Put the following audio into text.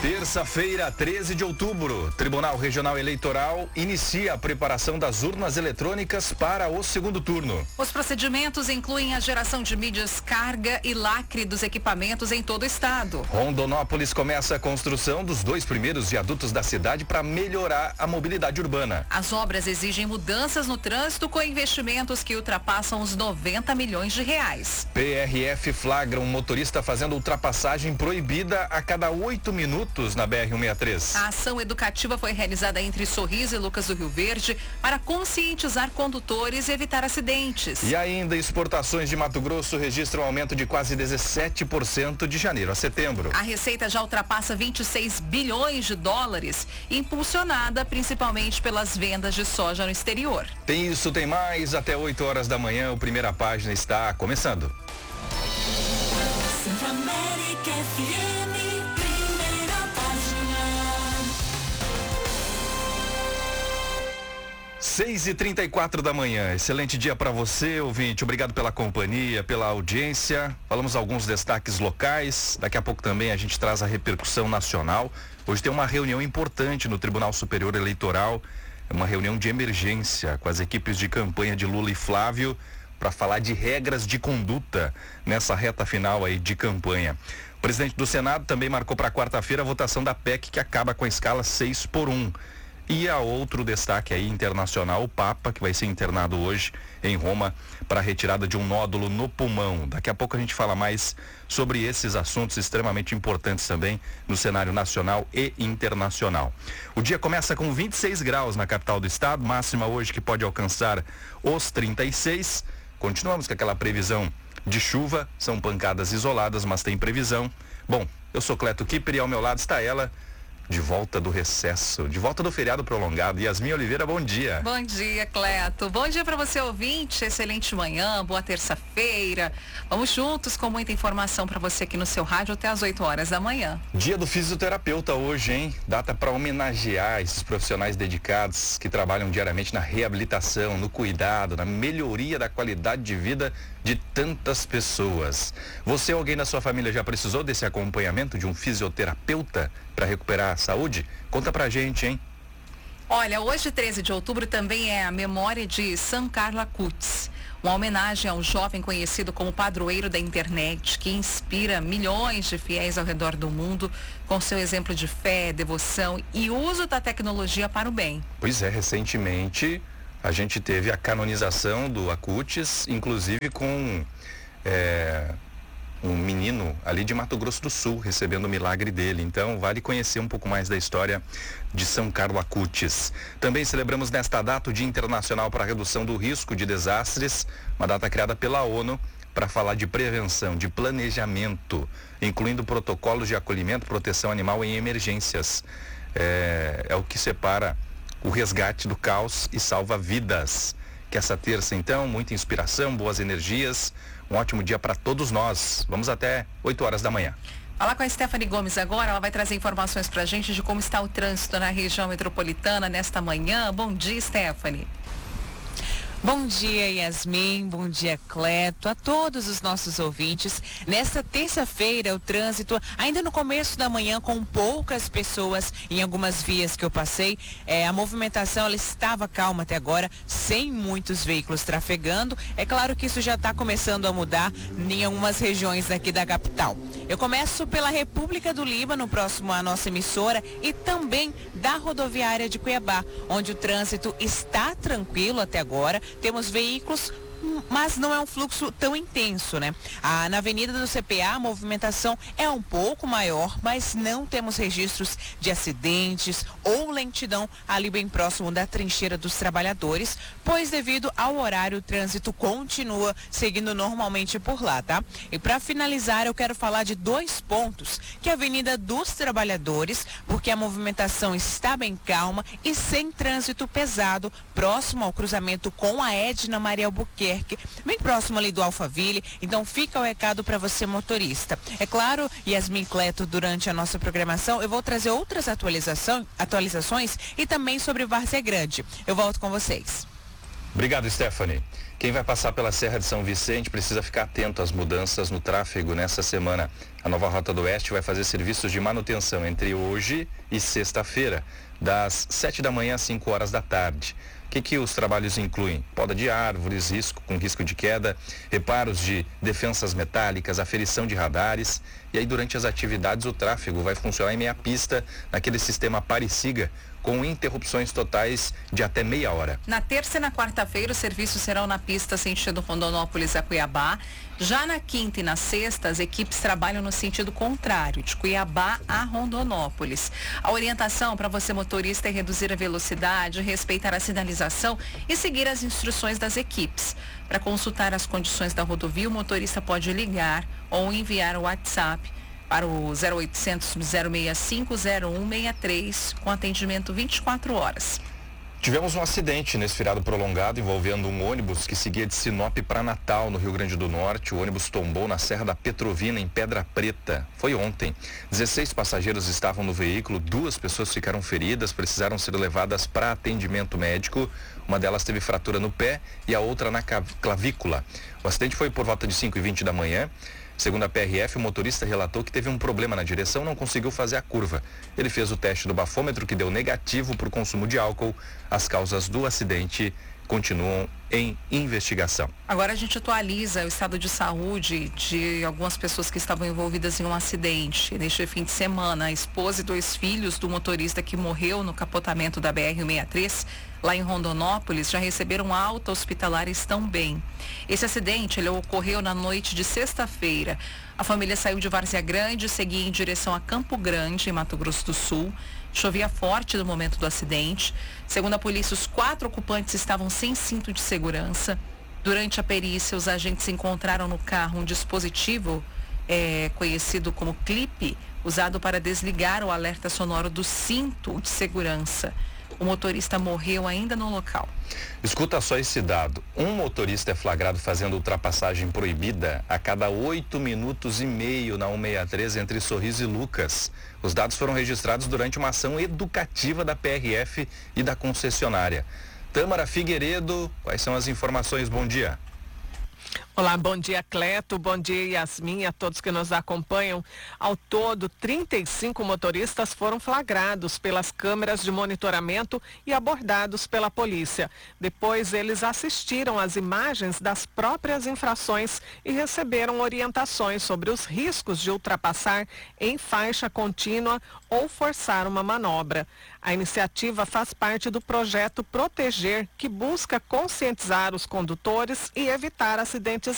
Terça-feira, 13 de outubro, Tribunal Regional Eleitoral inicia a preparação das urnas eletrônicas para o segundo turno. Os procedimentos incluem a geração de mídias carga e lacre dos equipamentos em todo o estado. Rondonópolis começa a construção dos 2 primeiros viadutos da cidade para melhorar a mobilidade urbana. As obras exigem mudanças no trânsito com investimentos que ultrapassam os 90 milhões de reais. PRF flagra um motorista fazendo ultrapassagem proibida a cada 8 minutos na BR-163. A ação educativa foi realizada entre Sorriso e Lucas do Rio Verde para conscientizar condutores e evitar acidentes. E ainda, exportações de Mato Grosso registram aumento de quase 17% de janeiro a setembro. A receita já ultrapassa 26 bilhões de dólares, impulsionada principalmente pelas vendas de soja no exterior. Tem isso, tem mais. Até 8 horas da manhã, o Primeira Página está começando. 6h34 da manhã. Excelente dia para você, ouvinte. Obrigado pela companhia, pela audiência. Falamos alguns destaques locais. Daqui a pouco também a gente traz a repercussão nacional. Hoje tem uma reunião importante no Tribunal Superior Eleitoral. É uma reunião de emergência com as equipes de campanha de Lula e Flávio para falar de regras de conduta nessa reta final aí de campanha. O presidente do Senado também marcou para quarta-feira a votação da PEC que acaba com a escala 6x1. E a outro destaque aí internacional, o Papa, que vai ser internado hoje em Roma para a retirada de um nódulo no pulmão. Daqui a pouco a gente fala mais sobre esses assuntos extremamente importantes também no cenário nacional e internacional. O dia começa com 26 graus na capital do estado, máxima hoje que pode alcançar os 36. Continuamos com aquela previsão de chuva, são pancadas isoladas, mas tem previsão. Bom, eu sou Cleto Kipper e ao meu lado está ela, de volta do recesso, de volta do feriado prolongado. Yasmin Oliveira, bom dia. Bom dia, Cleto. Bom dia para você, ouvinte. Excelente manhã, boa terça-feira. Vamos juntos com muita informação para você aqui no seu rádio até às 8 horas da manhã. Dia do fisioterapeuta hoje, hein? Data para homenagear esses profissionais dedicados que trabalham diariamente na reabilitação, no cuidado, na melhoria da qualidade de vida de tantas pessoas. Você ou alguém da sua família já precisou desse acompanhamento de um fisioterapeuta para recuperar a saúde? Conta pra gente, hein? Olha, hoje, 13 de outubro, também é a memória de São Carlo Acutis, uma homenagem ao jovem conhecido como padroeiro da internet, que inspira milhões de fiéis ao redor do mundo com seu exemplo de fé, devoção e uso da tecnologia para o bem. Pois é, recentemente a gente teve a canonização do Acutis, inclusive com um menino ali de Mato Grosso do Sul, recebendo o milagre dele. Então, vale conhecer um pouco mais da história de São Carlo Acutis. Também celebramos nesta data o Dia Internacional para a Redução do Risco de Desastres, uma data criada pela ONU para falar de prevenção, de planejamento, incluindo protocolos de acolhimento, proteção animal em emergências. É o que separa o resgate do caos e salva vidas. Que essa terça, então, muita inspiração, boas energias, um ótimo dia para todos nós. Vamos até 8 horas da manhã. Falar com a Stephanie Gomes agora, ela vai trazer informações para a gente de como está o trânsito na região metropolitana nesta manhã. Bom dia, Stephanie. Bom dia, Yasmin, bom dia, Cleto, a todos os nossos ouvintes. Nesta terça-feira, o trânsito ainda no começo da manhã com poucas pessoas em algumas vias que eu passei. A movimentação ela estava calma até agora, sem muitos veículos trafegando. É claro que isso já está começando a mudar em algumas regiões aqui da capital. Eu começo pela República do Líbano, próximo à nossa emissora, e também da rodoviária de Cuiabá, onde o trânsito está tranquilo até agora. Temos veículos, mas não é um fluxo tão intenso, né? Na Avenida do CPA, a movimentação é um pouco maior, mas não temos registros de acidentes ou lentidão ali bem próximo da trincheira dos trabalhadores, pois devido ao horário, o trânsito continua seguindo normalmente por lá, tá? E para finalizar, eu quero falar de 2 pontos, que é a Avenida dos Trabalhadores, porque a movimentação está bem calma e sem trânsito pesado, próximo ao cruzamento com a Edna Maria Albuquerque, bem próximo ali do Alphaville. Então fica o recado para você, motorista. É claro, Yasmin, Cleto, durante a nossa programação eu vou trazer outras atualizações e também sobre Várzea Grande. Eu volto com vocês. Obrigado, Stephanie. Quem vai passar pela Serra de São Vicente precisa ficar atento às mudanças no tráfego nessa semana. A nova Rota do Oeste vai fazer serviços de manutenção entre hoje e sexta-feira, das 7 da manhã às 5 horas da tarde. O que os trabalhos incluem? Poda de árvores, com risco de queda, reparos de defensas metálicas, aferição de radares. E aí, durante as atividades, o tráfego vai funcionar em meia pista, naquele sistema pare-siga, com interrupções totais de até meia hora. Na terça e na quarta-feira, os serviços serão na pista sentido Rondonópolis a Cuiabá. Já na quinta e na sexta, as equipes trabalham no sentido contrário, de Cuiabá a Rondonópolis. A orientação para você, motorista, é reduzir a velocidade, respeitar a sinalização e seguir as instruções das equipes. Para consultar as condições da rodovia, o motorista pode ligar ou enviar o WhatsApp para o 0800 065 0163, com atendimento 24 horas. Tivemos um acidente nesse feriado prolongado envolvendo um ônibus que seguia de Sinop para Natal, no Rio Grande do Norte. O ônibus tombou na Serra da Petrovina, em Pedra Preta. Foi ontem. 16 passageiros estavam no veículo, 2 pessoas ficaram feridas, precisaram ser levadas para atendimento médico. Uma delas teve fratura no pé e a outra na clavícula. O acidente foi por volta de 5h20 da manhã. Segundo a PRF, o motorista relatou que teve um problema na direção, não conseguiu fazer a curva. Ele fez o teste do bafômetro, que deu negativo para o consumo de álcool. As causas do acidente continuam em investigação. Agora a gente atualiza o estado de saúde de algumas pessoas que estavam envolvidas em um acidente. Neste fim de semana, a esposa e 2 filhos do motorista que morreu no capotamento da BR-163, lá em Rondonópolis, já receberam alta hospitalar e estão bem. Esse acidente ele ocorreu na noite de sexta-feira. A família saiu de Várzea Grande e seguia em direção a Campo Grande, em Mato Grosso do Sul. Chovia forte no momento do acidente. Segundo a polícia, os 4 ocupantes estavam sem cinto de segurança. Durante a perícia, os agentes encontraram no carro um dispositivo conhecido como clipe, usado para desligar o alerta sonoro do cinto de segurança. O motorista morreu ainda no local. Escuta só esse dado. Um motorista é flagrado fazendo ultrapassagem proibida a cada 8 minutos e meio na 163 entre Sorriso e Lucas. Os dados foram registrados durante uma ação educativa da PRF e da concessionária. Tâmara Figueiredo, quais são as informações? Bom dia. Olá, bom dia, Cleto, bom dia, Yasmin, e a todos que nos acompanham. Ao todo, 35 motoristas foram flagrados pelas câmeras de monitoramento e abordados pela polícia. Depois, eles assistiram às imagens das próprias infrações e receberam orientações sobre os riscos de ultrapassar em faixa contínua ou forçar uma manobra. A iniciativa faz parte do projeto Proteger, que busca conscientizar os condutores e evitar acidentes